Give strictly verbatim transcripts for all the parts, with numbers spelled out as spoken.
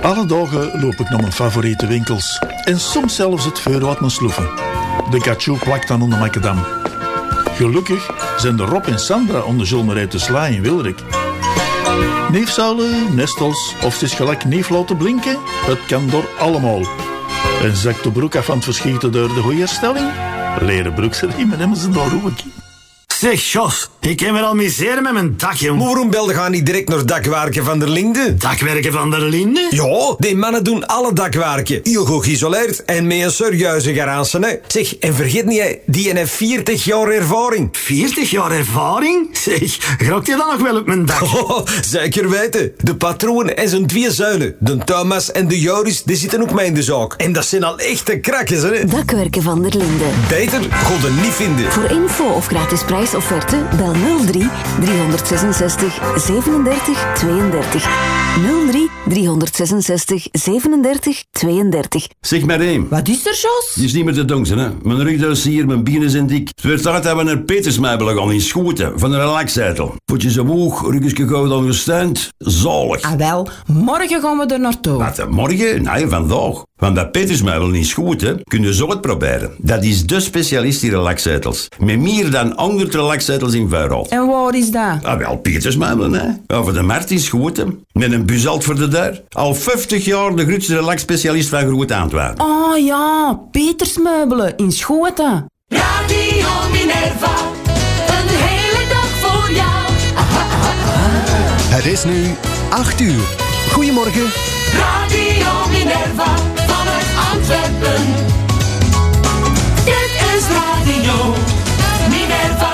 Alle dagen loop ik naar mijn favoriete winkels. En soms zelfs het vuur uit mijn sloeven. De Gachou plakt dan onder Macadam. Gelukkig zijn de Rob en Sandra onder Zulmerij te Sla in Wilrik. Neefzuilen, nestels of ze is gelijk neef laten blinken, het kan door allemaal. En zakt de broek af van het verschieten door de goede herstelling? Leren broeksriemen hebben ze daar ook. Zeg, Jos, ik heb er al miseren met mijn dak, jong. Maar waarom belde gaan niet direct naar Dakwerken van der Linde? Dakwerken van der Linde? Ja, die mannen doen alle dakwerken. Heel goed geïsoleerd en met een serieuze garantie. Hè. Zeg, en vergeet niet, die heeft veertig jaar ervaring. veertig jaar ervaring? Zeg, grokt je dan nog wel op mijn dak? Oh, zeker weten. De patroon en zijn twee zuilen, de Thomas en de Joris, die zitten ook mee in de zaak. En dat zijn al echte krakkers, hè. Dakwerken van der Linde. Beter kon je niet vinden. Voor info of gratis prijsofferte, bel nul drie driehonderdzesenzestig zevenendertig tweeëndertig. nul drie driehonderdzesenzestig zevenendertig tweeëndertig. Zeg maar één. Wat is er, Jos? Het is niet meer te doen, hè. Mijn rugduis hier, mijn bienen zijn dik. Het werd tijd dat we naar Petersmeibelen gaan in Schoten, van een relaxzetel. Voetjes omhoog, ruggesje gauw dan gesteund. Zalig. Ah wel, morgen gaan we er naartoe. Wat, morgen? Nee, vandaag. Want bij Petersmeibelen in Schoten kun je zo het proberen. Dat is de specialist in relaxzetels. Met meer dan honderd relaxzetels in vuilrol. En waar is dat? Ah, wel, Petersmeibelen, hè. Over de markt in Schoten. Met een buzalt voor de deur. Al vijftig jaar de grootste relaxspecialist van Groot Antwerpen. Oh ja, Petersmeubelen in Schoten. Radio Minerva, een hele dag voor jou. Het is nu acht uur. Goedemorgen. Radio Minerva, vanuit Antwerpen. Dit is Radio Minerva.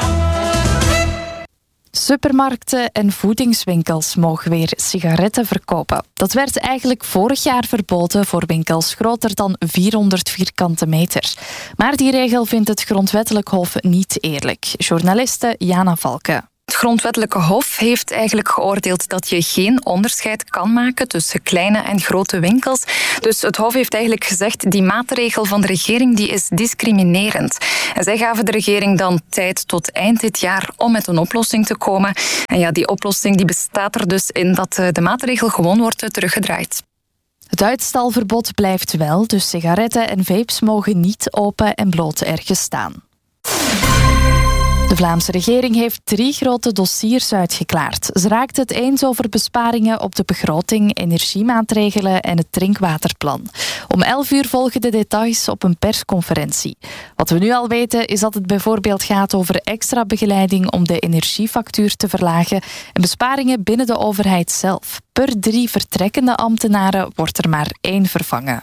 Supermarkten en voedingswinkels mogen weer sigaretten verkopen. Dat werd eigenlijk vorig jaar verboden voor winkels groter dan vierhonderd vierkante meter. Maar die regel vindt het Grondwettelijk Hof niet eerlijk. Journaliste Jana Valke. Het Grondwettelijke Hof heeft eigenlijk geoordeeld dat je geen onderscheid kan maken tussen kleine en grote winkels. Dus het Hof heeft eigenlijk gezegd, die maatregel van de regering die is discriminerend. En zij gaven de regering dan tijd tot eind dit jaar om met een oplossing te komen. En ja, die oplossing die bestaat er dus in dat de maatregel gewoon wordt teruggedraaid. Het uitstalverbod blijft wel, dus sigaretten en vapes mogen niet open en bloot ergens staan. De Vlaamse regering heeft drie grote dossiers uitgeklaard. Ze raakten het eens over besparingen op de begroting, energiemaatregelen en het drinkwaterplan. Om elf uur volgen de details op een persconferentie. Wat we nu al weten is dat het bijvoorbeeld gaat over extra begeleiding om de energiefactuur te verlagen en besparingen binnen de overheid zelf. Per drie vertrekkende ambtenaren wordt er maar één vervangen.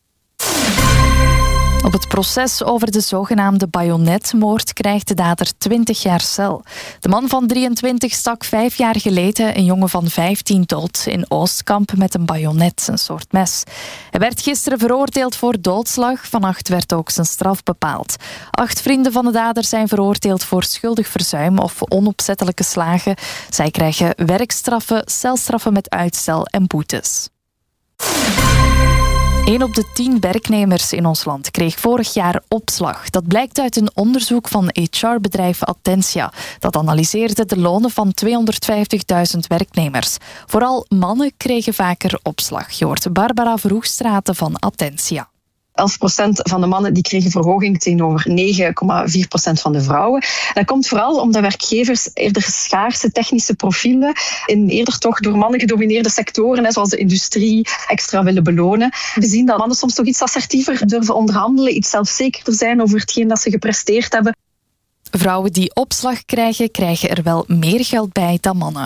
Op het proces over de zogenaamde bajonetmoord krijgt de dader twintig jaar cel. De man van drieëntwintig stak vijf jaar geleden een jongen van vijftien dood in Oostkamp met een bajonet, een soort mes. Hij werd gisteren veroordeeld voor doodslag. Vannacht werd ook zijn straf bepaald. Acht vrienden van de dader zijn veroordeeld voor schuldig verzuim of onopzettelijke slagen. Zij krijgen werkstraffen, celstraffen met uitstel en boetes. Een op de tien werknemers in ons land kreeg vorig jaar opslag. Dat blijkt uit een onderzoek van H R-bedrijf Attentia. Dat analyseerde de lonen van tweehonderdvijftigduizend werknemers. Vooral mannen kregen vaker opslag. Je hoort Barbara Vroegstraten van Attentia. elf procent van de mannen die kregen verhoging tegenover negen komma vier procent van de vrouwen. Dat komt vooral omdat werkgevers eerder schaarse technische profielen in eerder toch door mannen gedomineerde sectoren, zoals de industrie, extra willen belonen. We zien dat mannen soms toch iets assertiever durven onderhandelen, iets zelfzekerder zijn over hetgeen dat ze gepresteerd hebben. Vrouwen die opslag krijgen, krijgen er wel meer geld bij dan mannen.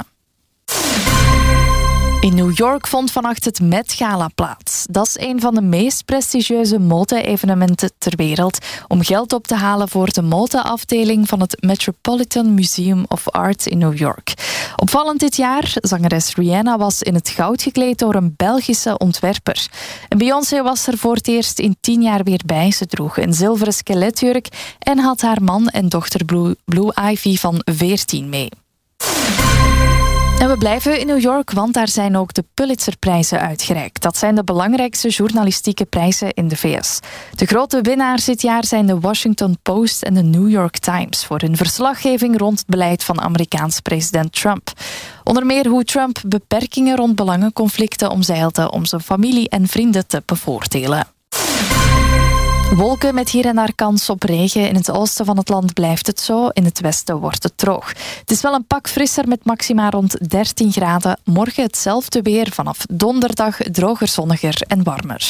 In New York vond vannacht het Met Gala plaats. Dat is een van de meest prestigieuze mode-evenementen ter wereld om geld op te halen voor de modeafdeling van het Metropolitan Museum of Art in New York. Opvallend dit jaar, zangeres Rihanna was in het goud gekleed door een Belgische ontwerper. En Beyoncé was er voor het eerst in tien jaar weer bij. Ze droeg een zilveren skeletjurk en had haar man en dochter Blue, Blue Ivy van veertien mee. En we blijven in New York, want daar zijn ook de Pulitzerprijzen uitgereikt. Dat zijn de belangrijkste journalistieke prijzen in de V S. De grote winnaars dit jaar zijn de Washington Post en de New York Times voor hun verslaggeving rond het beleid van Amerikaans president Trump. Onder meer hoe Trump beperkingen rond belangenconflicten omzeilde om zijn familie en vrienden te bevoordelen. Wolken met hier en daar kans op regen. In het oosten van het land blijft het zo. In het westen wordt het droog. Het is wel een pak frisser met maxima rond dertien graden. Morgen hetzelfde weer. Vanaf donderdag droger, zonniger en warmer.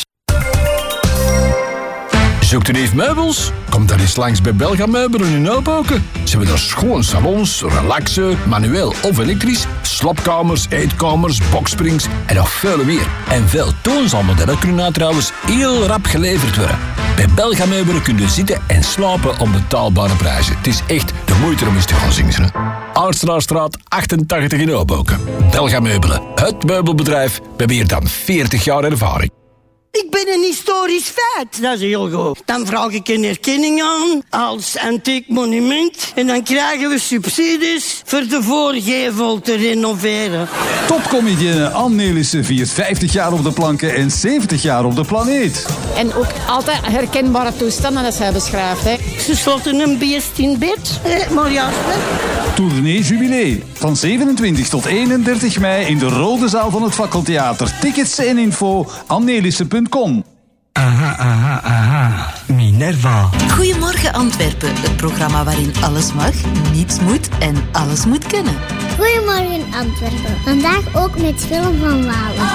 Zoekt u even meubels? Kom dan eens langs bij Belga Meubelen in Hoboken. Ze hebben daar schoon salons, relaxen, manueel of elektrisch, slaapkamers, eetkamers, boksprings en nog veel meer. En veel toonzaalmodellen kunnen nou trouwens heel rap geleverd worden. Bij Belga Meubelen kun je zitten en slapen om betaalbare prijzen. Het is echt de moeite om eens te gaan zingen. Aartselaarstraat achtentachtig in Hoboken. Belga Meubelen, het meubelbedrijf met meer dan veertig jaar ervaring. Ik ben een historisch feit, dat is heel goed. Dan vraag ik een erkenning aan als antiek monument en dan krijgen we subsidies voor de voorgevel te renoveren. Topcomedienne Anne Nelissen viert vijftig jaar op de planken en zeventig jaar op de planeet. En ook altijd herkenbare toestanden als hij beschrijft. Hè. Ze sloten een beest in bed, eh, maar ja. Tournee Jubilee. Van zevenentwintig tot eenendertig mei in de Rode Zaal van het Fakkeltheater. Tickets en info annelissen punt com. Aha, aha, aha. Minerva. Goedemorgen Antwerpen, het programma waarin alles mag, niets moet en alles moet kunnen. Goedemorgen Antwerpen. Vandaag ook met Willem van Walen.